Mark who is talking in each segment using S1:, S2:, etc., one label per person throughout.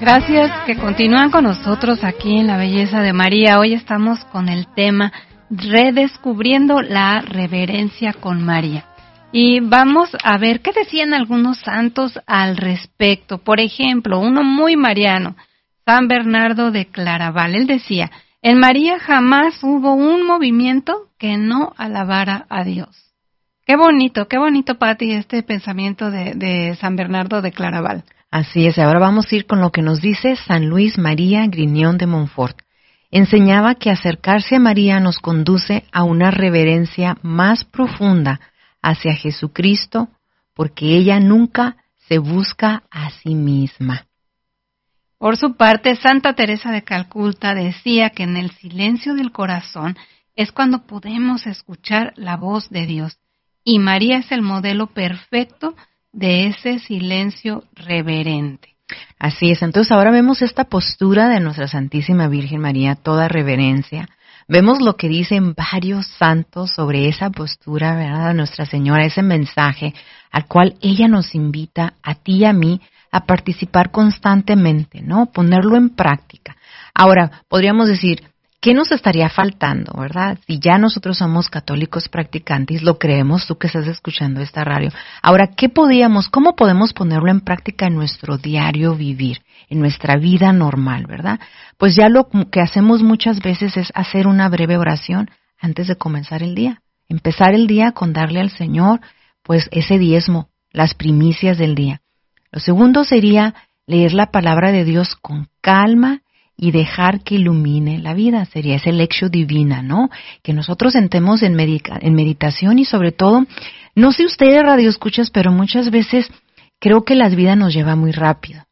S1: Gracias que continúan con nosotros aquí en La Belleza de María. Hoy estamos con el tema Redescubriendo la reverencia con María. Y vamos a ver qué decían algunos santos al respecto. Por ejemplo, uno muy mariano, San Bernardo de Claraval. Él decía, en María jamás hubo un movimiento que no alabara a Dios. Qué bonito, Pati, este pensamiento de San Bernardo de Claraval.
S2: Así es, ahora vamos a ir con lo que nos dice San Luis María Grignion de Montfort. Enseñaba que acercarse a María nos conduce a una reverencia más profunda hacia Jesucristo, porque ella nunca se busca a sí misma.
S1: Por su parte, Santa Teresa de Calcuta decía que en el silencio del corazón es cuando podemos escuchar la voz de Dios, y María es el modelo perfecto de ese silencio reverente.
S2: Así es, entonces ahora vemos esta postura de nuestra Santísima Virgen María, toda reverencia. Vemos lo que dicen varios santos sobre esa postura, ¿verdad?, de Nuestra Señora, ese mensaje al cual ella nos invita a ti y a mí a participar constantemente, ¿no?, ponerlo en práctica. Ahora, podríamos decir, ¿qué nos estaría faltando, verdad? Si ya nosotros somos católicos practicantes, lo creemos, tú que estás escuchando esta radio. Ahora, cómo podemos ponerlo en práctica en nuestro diario vivir, en nuestra vida normal, verdad? Pues ya lo que hacemos muchas veces es hacer una breve oración antes de comenzar el día. Empezar el día con darle al Señor, pues, ese diezmo, las primicias del día. Lo segundo sería leer la palabra de Dios con calma y dejar que ilumine la vida, sería ese lectio divina, ¿no? Que nosotros entremos en meditación y sobre todo, no sé ustedes radioescuchas, pero muchas veces creo que la vida nos lleva muy rápido.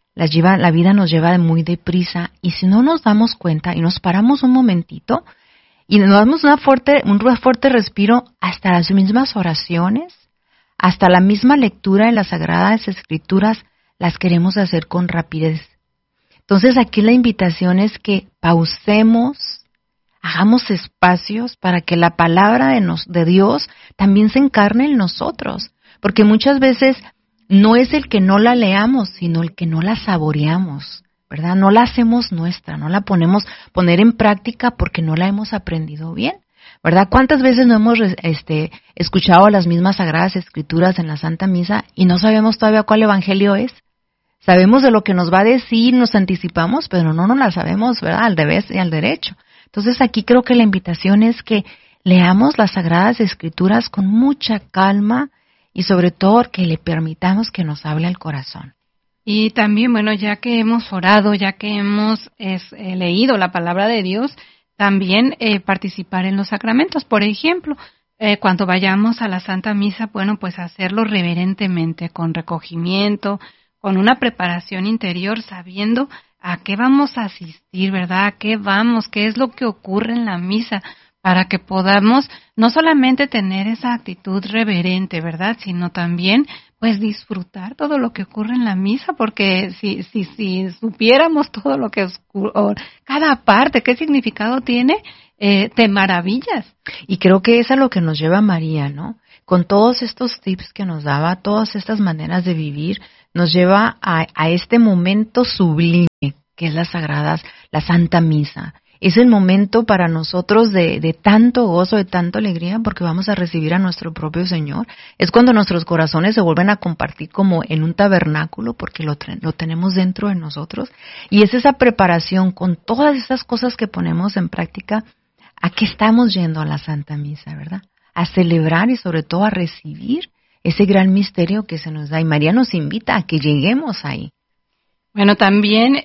S2: La vida nos lleva muy deprisa y si no nos damos cuenta y nos paramos un momentito y nos damos un fuerte respiro, hasta las mismas oraciones, hasta la misma lectura de las Sagradas Escrituras, las queremos hacer con rapidez. Entonces aquí la invitación es que pausemos, hagamos espacios para que la palabra de Dios también se encarne en nosotros, porque muchas veces no es el que no la leamos, sino el que no la saboreamos, ¿verdad? No la hacemos nuestra, no la poner en práctica porque no la hemos aprendido bien, ¿verdad? ¿Cuántas veces no hemos escuchado las mismas Sagradas Escrituras en la Santa Misa y no sabemos todavía cuál evangelio es? Sabemos de lo que nos va a decir, nos anticipamos, pero no la sabemos, ¿verdad?, al revés y al derecho. Entonces aquí creo que la invitación es que leamos las Sagradas Escrituras con mucha calma y sobre todo que le permitamos que nos hable al corazón.
S1: Y también, bueno, ya que hemos orado, ya que hemos leído la palabra de Dios, también participar en los sacramentos. Por ejemplo, cuando vayamos a la Santa Misa, bueno, pues hacerlo reverentemente, con recogimiento, con una preparación interior, sabiendo a qué vamos a asistir, ¿verdad? A qué vamos, qué es lo que ocurre en la misa, para que podamos no solamente tener esa actitud reverente, ¿verdad?, sino también, pues, disfrutar todo lo que ocurre en la misa, porque si supiéramos todo lo que ocurre, cada parte, qué significado tiene, te maravillas.
S2: Y creo que es a lo que nos lleva María, ¿no? Con todos estos tips que nos daba, todas estas maneras de vivir, nos lleva a este momento sublime que es la Santa Misa. Es el momento para nosotros de tanto gozo, de tanta alegría, porque vamos a recibir a nuestro propio Señor. Es cuando nuestros corazones se vuelven a compartir como en un tabernáculo, porque lo tenemos dentro de nosotros. Y es esa preparación con todas esas cosas que ponemos en práctica. ¿A qué estamos yendo a la Santa Misa, verdad? A celebrar y sobre todo a recibir ese gran misterio que se nos da. Y María nos invita a que lleguemos ahí.
S1: Bueno, también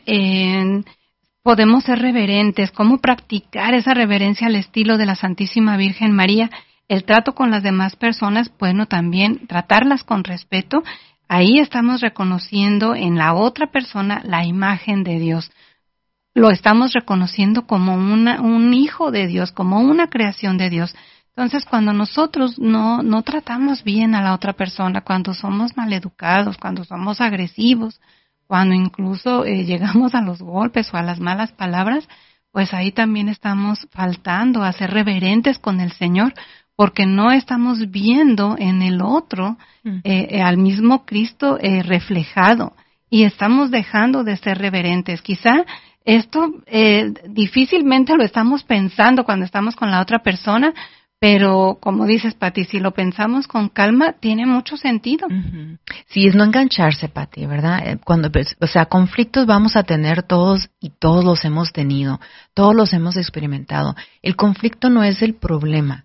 S1: podemos ser reverentes. ¿Cómo practicar esa reverencia al estilo de la Santísima Virgen María? El trato con las demás personas, bueno, también tratarlas con respeto. Ahí estamos reconociendo en la otra persona la imagen de Dios. Lo estamos reconociendo como un hijo de Dios, como una creación de Dios. Entonces, cuando nosotros no tratamos bien a la otra persona, cuando somos maleducados, cuando somos agresivos, cuando incluso llegamos a los golpes o a las malas palabras, pues ahí también estamos faltando a ser reverentes con el Señor, porque no estamos viendo en el otro al mismo Cristo reflejado. y estamos dejando de ser reverentes. Quizá esto difícilmente lo estamos pensando cuando estamos con la otra persona, pero como dices, Pati, si lo pensamos con calma, tiene mucho sentido.
S2: Uh-huh. Sí, es no engancharse, Pati, ¿verdad? Conflictos vamos a tener todos y todos los hemos tenido, todos los hemos experimentado. El conflicto no es el problema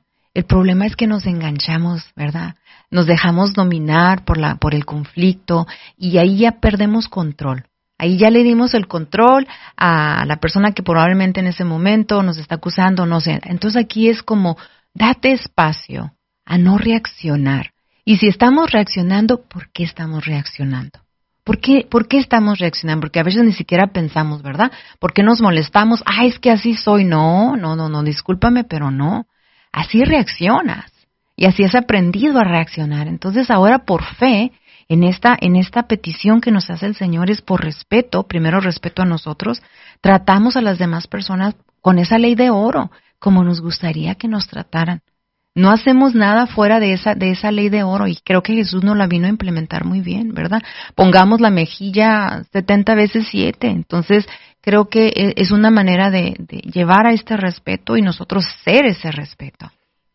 S2: es que nos enganchamos, ¿verdad? Nos dejamos dominar por el conflicto y ahí ya perdemos control. Ahí ya le dimos el control a la persona que probablemente en ese momento nos está acusando, no sé. Entonces aquí es como, date espacio a no reaccionar. Y si estamos reaccionando, ¿por qué estamos reaccionando? ¿Por qué estamos reaccionando? Porque a veces ni siquiera pensamos, ¿verdad? ¿Por qué nos molestamos? Es que así soy. No, discúlpame, pero no. Así reaccionas. Y así has aprendido a reaccionar. Entonces ahora por fe, en esta petición que nos hace el Señor es por respeto, primero respeto a nosotros, tratamos a las demás personas con esa ley de oro, como nos gustaría que nos trataran. No hacemos nada fuera de esa ley de oro y creo que Jesús nos la vino a implementar muy bien, ¿verdad? Pongamos la mejilla 70 veces 7. Entonces creo que es una manera de llevar a este respeto y nosotros ser ese respeto.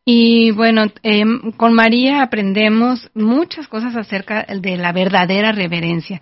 S1: Y bueno, con María aprendemos muchas cosas acerca de la verdadera reverencia.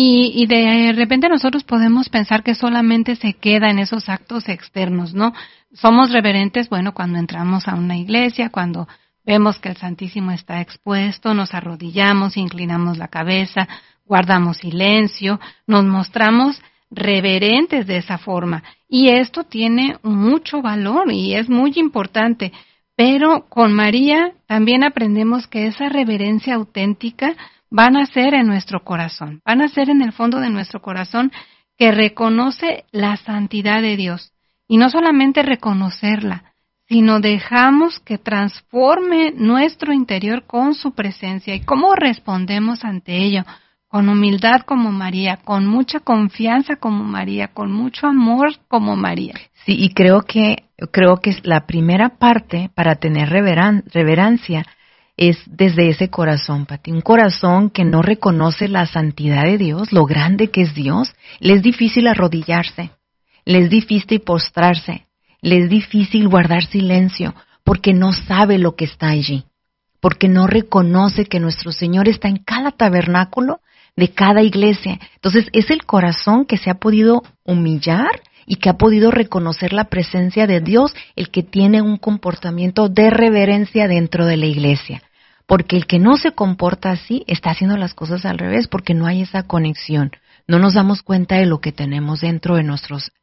S1: Y de repente nosotros podemos pensar que solamente se queda en esos actos externos, ¿no? Somos reverentes, bueno, cuando entramos a una iglesia, cuando vemos que el Santísimo está expuesto, nos arrodillamos, inclinamos la cabeza, guardamos silencio, nos mostramos reverentes de esa forma. Y esto tiene mucho valor y es muy importante. Pero con María también aprendemos que esa reverencia auténtica va a nacer en nuestro corazón, va a nacer en el fondo de nuestro corazón que reconoce la santidad de Dios. Y no solamente reconocerla, sino dejamos que transforme nuestro interior con su presencia. ¿Y cómo respondemos ante ello? Con humildad como María, con mucha confianza como María, con mucho amor como María.
S2: Sí, y creo que es la primera parte para tener reverencia es desde ese corazón, Pati. Un corazón que no reconoce la santidad de Dios, lo grande que es Dios. Le es difícil arrodillarse, le es difícil postrarse, le es difícil guardar silencio, porque no sabe lo que está allí, porque no reconoce que nuestro Señor está en cada tabernáculo de cada iglesia. Entonces es el corazón que se ha podido humillar y que ha podido reconocer la presencia de Dios, el que tiene un comportamiento de reverencia dentro de la iglesia. Porque el que no se comporta así está haciendo las cosas al revés, porque no hay esa conexión. No nos damos cuenta de lo que tenemos dentro de nuestros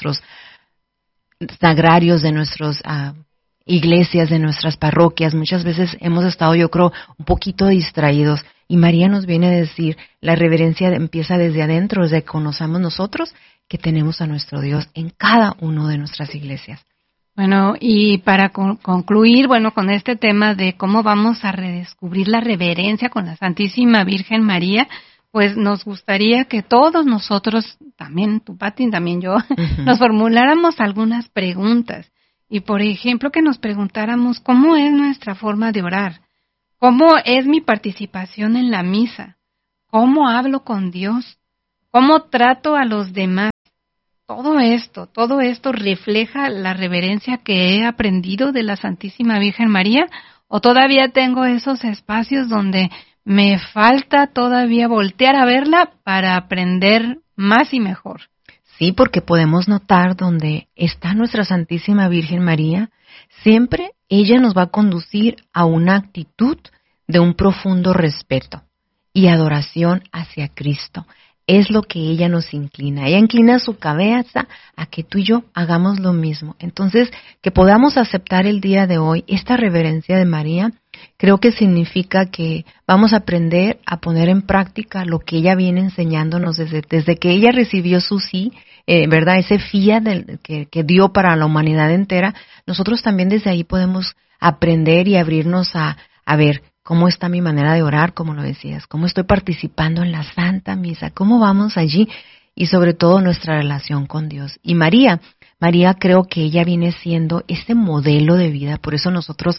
S2: sagrarios, de nuestras iglesias, de nuestras parroquias. Muchas veces hemos estado, yo creo, un poquito distraídos. Y María nos viene a decir, la reverencia empieza desde adentro, desde que conozcamos nosotros que tenemos a nuestro Dios en cada una de nuestras iglesias.
S1: Bueno, y para concluir, bueno, con este tema de cómo vamos a redescubrir la reverencia con la Santísima Virgen María, pues nos gustaría que todos nosotros, también tú, Pati, también yo, nos formuláramos algunas preguntas. Y, por ejemplo, que nos preguntáramos cómo es nuestra forma de orar, cómo es mi participación en la misa, cómo hablo con Dios, cómo trato a los demás. Todo esto refleja la reverencia que he aprendido de la Santísima Virgen María, o todavía tengo esos espacios donde me falta todavía voltear a verla para aprender más y mejor.
S2: Sí, porque podemos notar donde está nuestra Santísima Virgen María, siempre ella nos va a conducir a una actitud de un profundo respeto y adoración hacia Cristo. Es lo que ella nos inclina. Ella inclina su cabeza a que tú y yo hagamos lo mismo. Entonces, que podamos aceptar el día de hoy esta reverencia de María, creo que significa que vamos a aprender a poner en práctica lo que ella viene enseñándonos desde que ella recibió su sí, ¿verdad? Ese fiat que dio para la humanidad entera. Nosotros también desde ahí podemos aprender y abrirnos a ver cómo está mi manera de orar, como lo decías, cómo estoy participando en la Santa Misa, cómo vamos allí y sobre todo nuestra relación con Dios. Y María creo que ella viene siendo ese modelo de vida, por eso nosotros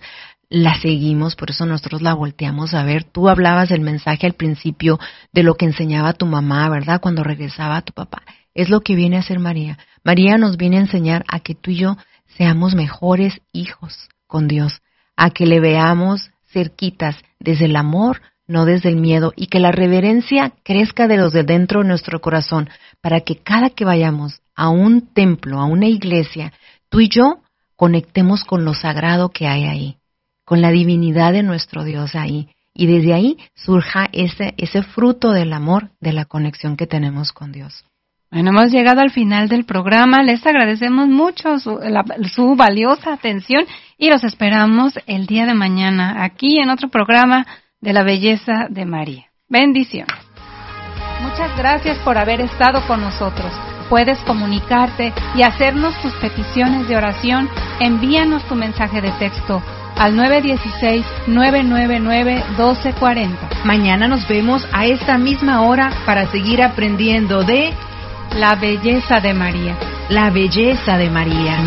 S2: la seguimos, por eso nosotros la volteamos a ver. Tú hablabas del mensaje al principio de lo que enseñaba tu mamá, ¿verdad? Cuando regresaba a tu papá. Es lo que viene a hacer María. María nos viene a enseñar a que tú y yo seamos mejores hijos con Dios, a que le veamos cerquitas desde el amor, no desde el miedo, y que la reverencia crezca de los de dentro de nuestro corazón, para que cada que vayamos a un templo, a una iglesia, tú y yo conectemos con lo sagrado que hay ahí, con la divinidad de nuestro Dios ahí, y desde ahí surja ese fruto del amor, de la conexión que tenemos con Dios.
S1: Bueno, hemos llegado al final del programa. Les agradecemos mucho su valiosa atención y los esperamos el día de mañana aquí en otro programa de la belleza de María. Bendiciones. Muchas gracias por haber estado con nosotros. Puedes comunicarte y hacernos tus peticiones de oración. Envíanos tu mensaje de texto al 916-999-1240.
S2: Mañana nos vemos a esta misma hora para seguir aprendiendo de
S1: la belleza de María.
S2: La belleza de María.